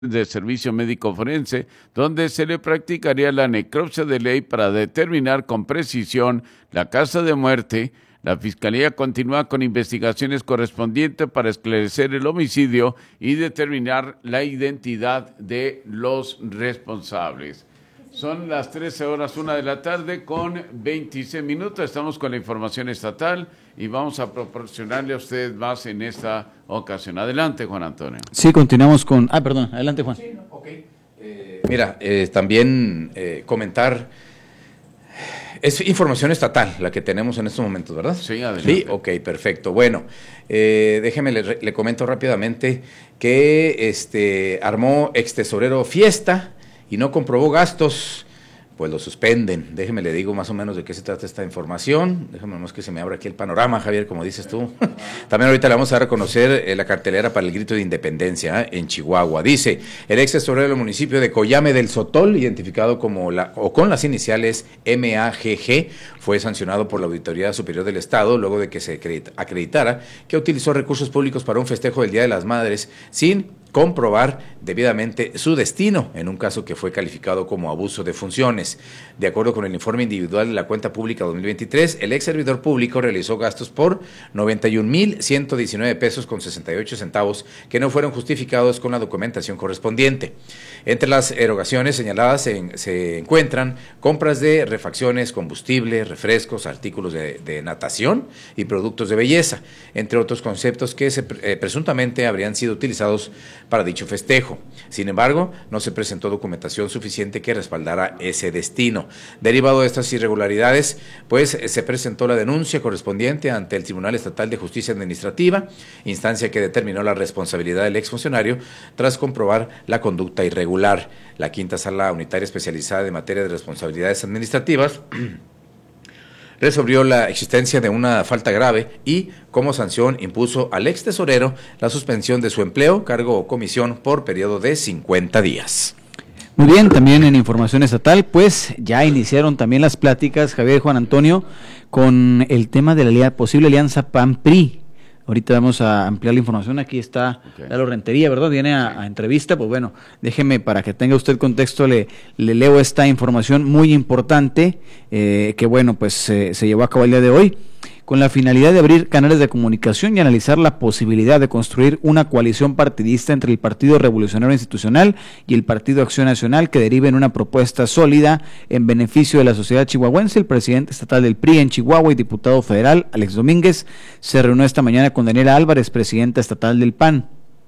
de servicio médico forense, donde se le practicaría la necropsia de ley para determinar con precisión la causa de muerte. La Fiscalía continúa con investigaciones correspondientes para esclarecer el homicidio y determinar la identidad de los responsables. Son las 13:01 de la tarde con 26 minutos. Estamos con la información estatal y vamos a proporcionarle a usted más en esta ocasión. Adelante, Juan Antonio. Sí, continuamos con... perdón, adelante, Juan. Sí, ok. Mira, también comentar... Es información estatal la que tenemos en estos momentos, ¿verdad? Sí, adelante. Sí, ok, perfecto. Bueno, déjeme, le comento rápidamente que armó extesorero fiesta y no comprobó gastos, pues lo suspenden. Déjeme le digo más o menos de qué se trata esta información. Déjame nomás que se me abra aquí el panorama, Javier, como dices tú. También ahorita le vamos a dar a conocer la cartelera para el grito de independencia en Chihuahua. Dice, el ex tesorero del municipio de Coyame del Sotol, identificado como con las iniciales MAGG, fue sancionado por la Auditoría Superior del Estado luego de que se acreditara que utilizó recursos públicos para un festejo del Día de las Madres sin comprobar debidamente su destino, en un caso que fue calificado como abuso de funciones. De acuerdo con el informe individual de la cuenta pública 2023, el ex servidor público realizó gastos por 91,119 pesos con 68 centavos que no fueron justificados con la documentación correspondiente. Entre las erogaciones señaladas se encuentran compras de refacciones, combustible, refrescos, artículos de natación y productos de belleza, entre otros conceptos que presuntamente habrían sido utilizados para dicho festejo. Sin embargo, no se presentó documentación suficiente que respaldara ese destino. Derivado de estas irregularidades, pues se presentó la denuncia correspondiente ante el Tribunal Estatal de Justicia Administrativa, instancia que determinó la responsabilidad del exfuncionario tras comprobar la conducta irregular. La Quinta Sala Unitaria Especializada en Materia de Responsabilidades Administrativas resolvió la existencia de una falta grave y, como sanción, impuso al ex tesorero la suspensión de su empleo, cargo o comisión por periodo de 50 días. Muy bien, también en información estatal, pues ya iniciaron también las pláticas, Javier, Juan Antonio, con el tema de la posible alianza PAN-PRI. Ahorita vamos a ampliar la información, aquí está Lalo Rentería, ¿verdad? Viene a entrevista, pues bueno, déjeme para que tenga usted contexto, le leo esta información muy importante que bueno, pues se llevó a cabo el día de hoy, con la finalidad de abrir canales de comunicación y analizar la posibilidad de construir una coalición partidista entre el Partido Revolucionario Institucional y el Partido Acción Nacional que derive en una propuesta sólida en beneficio de la sociedad chihuahuense. El presidente estatal del PRI en Chihuahua y diputado federal, Alex Domínguez, se reunió esta mañana con Daniela Álvarez, presidenta estatal del PAN.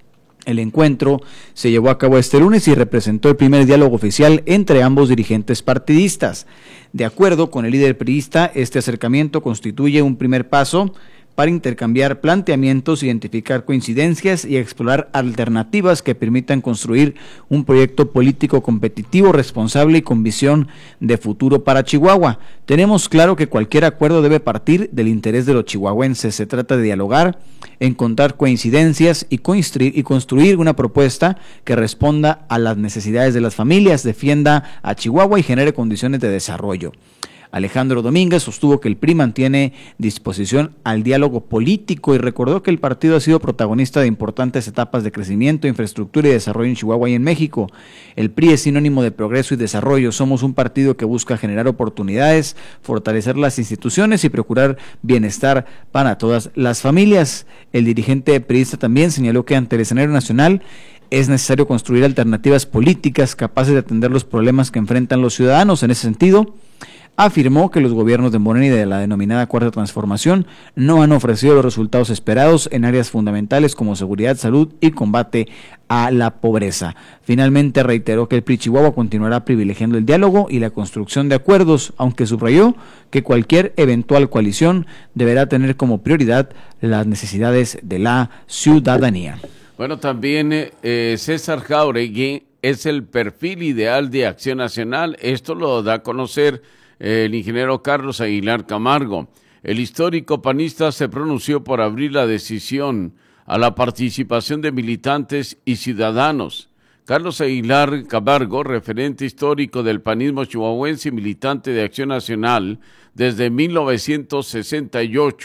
El encuentro se llevó a cabo este lunes y representó el primer diálogo oficial entre ambos dirigentes partidistas. De acuerdo con el líder priista, este acercamiento constituye un primer paso para intercambiar planteamientos, identificar coincidencias y explorar alternativas que permitan construir un proyecto político competitivo, responsable y con visión de futuro para Chihuahua. Tenemos claro que cualquier acuerdo debe partir del interés de los chihuahuenses. Se trata de dialogar, encontrar coincidencias y construir una propuesta que responda a las necesidades de las familias, defienda a Chihuahua y genere condiciones de desarrollo. Alejandro Domínguez sostuvo que el PRI mantiene disposición al diálogo político y recordó que el partido ha sido protagonista de importantes etapas de crecimiento, infraestructura y desarrollo en Chihuahua y en México. El PRI es sinónimo de progreso y desarrollo. Somos un partido que busca generar oportunidades, fortalecer las instituciones y procurar bienestar para todas las familias. El dirigente priista también señaló que ante el escenario nacional es necesario construir alternativas políticas capaces de atender los problemas que enfrentan los ciudadanos. En ese sentido, afirmó que los gobiernos de Morena y de la denominada Cuarta Transformación no han ofrecido los resultados esperados en áreas fundamentales como seguridad, salud y combate a la pobreza. Finalmente reiteró que el PRI Chihuahua continuará privilegiando el diálogo y la construcción de acuerdos, aunque subrayó que cualquier eventual coalición deberá tener como prioridad las necesidades de la ciudadanía. Bueno, también César Jauregui es el perfil ideal de Acción Nacional. Esto lo da a conocer el ingeniero Carlos Aguilar Camargo. El histórico panista se pronunció por abrir la decisión a la participación de militantes y ciudadanos. Carlos Aguilar Camargo, referente histórico del panismo chihuahuense y militante de Acción Nacional desde 1968,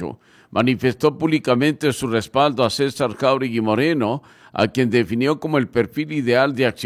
manifestó públicamente su respaldo a César Jáuregui Moreno, a quien definió como el perfil ideal de acción